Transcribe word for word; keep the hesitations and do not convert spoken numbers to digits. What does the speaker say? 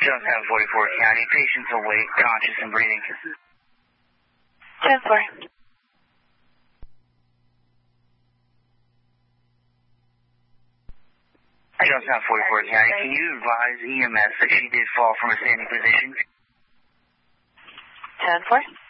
Jones seven forty-four County, patients awake, conscious and breathing. ten four. Jones seven forty-four County, can you advise E M S that she did fall from a standing position? ten four.